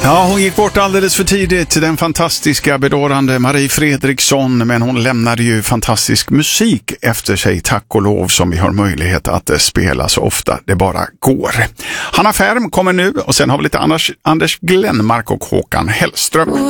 Ja, hon gick bort alldeles för tidigt, den fantastiska, bedårande Marie Fredriksson, men hon lämnade ju fantastisk musik efter sig, tack och lov, som vi har möjlighet att spela så ofta det bara går. Hanna Färm kommer nu och sen har vi lite Anders Glenmark och Håkan Hellström.